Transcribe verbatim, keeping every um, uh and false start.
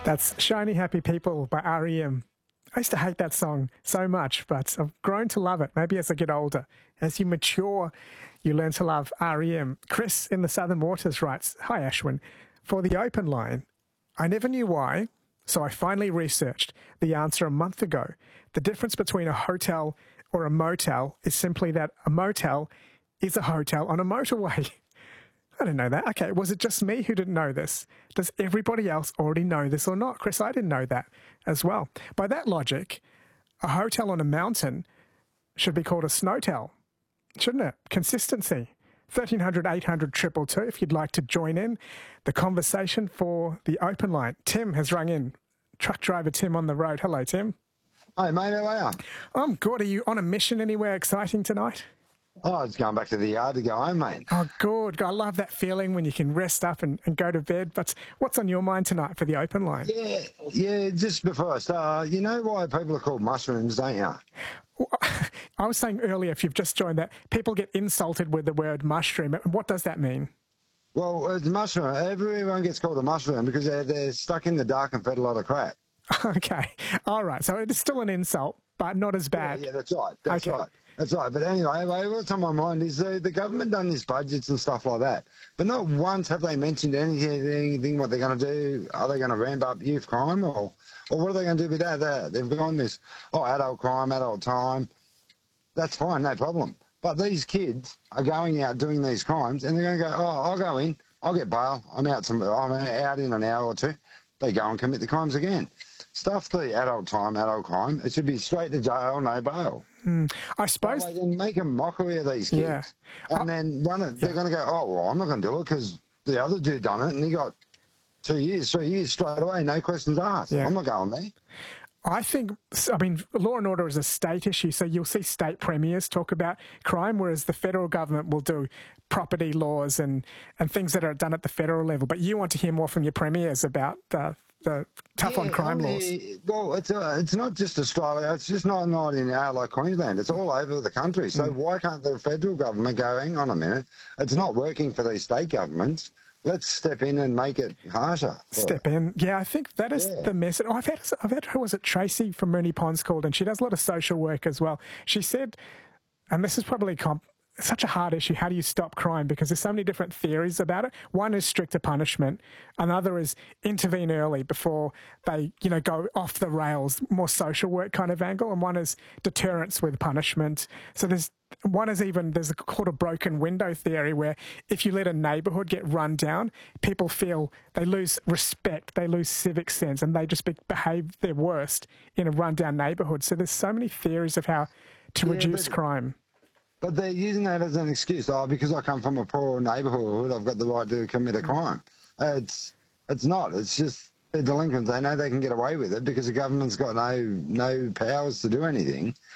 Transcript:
That's Shiny Happy People by R E M. I used to hate that song so much, but I've grown to love it. Maybe as I get older. As you mature, you learn to love R E M. Chris in the Southern Waters writes, "Hi Ashwin. For the open line, I never knew why, so I finally researched the answer a month ago. The difference between a hotel or a motel is simply that a motel is a hotel on a motorway." I didn't know that. Okay, was it just me who didn't know this? Does everybody else already know this or not? Chris, I didn't know that as well. By that logic, a hotel on a mountain should be called a snowtel, shouldn't it? Consistency. thirteen hundred, eight hundred, two two two if you'd like to join in the conversation for the open line. Tim has rung in. Truck driver Tim on the road. Hello, Tim. Hi, mate. How are you? I'm good. Are you on a mission anywhere exciting tonight? Oh, I was going back to the yard to go home, mate. Oh, good. I love that feeling when you can rest up and, and go to bed. But what's on your mind tonight for the open line? Yeah, yeah, just before I start, you know why people are called mushrooms, don't you? I was saying earlier, if you've just joined that, people get insulted with the word mushroom. What does that mean? Well, it's mushroom. Everyone gets called a mushroom because they're, they're stuck in the dark and fed a lot of crap. Okay. All right. So it's still an insult, but not as bad. Yeah, yeah that's right. That's okay. right. That's right. But anyway, what's on my mind is the, the government done these budgets and stuff like that. But not once have they mentioned anything, anything what they're going to do. Are they going to ramp up youth crime or, or what are they going to do with that? that? They've gone this, oh, adult crime, adult time. That's fine, no problem. But these kids are going out doing these crimes and they're going to go, oh, I'll go in, I'll get bail. I'm out, some, I'm out in an hour or two. They go and commit the crimes again. Stuff the adult time, adult crime. It should be straight to jail, no bail. Mm, I suppose. They then make a mockery of these kids. Yeah. And I, then one of, they're yeah. going to go, oh, well, I'm not going to do it because the other dude done it and he got two years, three years straight away, no questions asked. Yeah. I'm not going there. I think, I mean, law and order is a state issue, so you'll see state premiers talk about crime, whereas the federal government will do property laws and, and things that are done at the federal level. But you want to hear more from your premiers about the, the tough yeah, on crime I mean, laws. Well, it's uh, it's not just Australia, it's just not, not in our like Queensland, it's all over the country. So mm. why can't the federal government go, hang on a minute, it's not working for these state governments. Let's step in and make it harsher. Step in. Yeah, I think that is yeah. the message. Oh, I've had, I've had, who was it, Tracy from Moonee Ponds called, and she does a lot of social work as well. She said, and this is probably comp such a hard issue, how do you stop crime? Because there's so many different theories about it. One is stricter punishment. Another is intervene early before they, you know, go off the rails, more social work kind of angle. And one is deterrence with punishment. So there's one is even, there's a, called a broken window theory where if you let a neighbourhood get run down, people feel they lose respect, they lose civic sense, and they just be, behave their worst in a run-down neighbourhood. So there's so many theories of how to yeah, reduce but, crime. But they're using that as an excuse. Oh, because I come from a poor neighbourhood, I've got the right to commit a crime. It's it's not. It's just they're delinquents. They know they can get away with it because the government's got no no powers to do anything.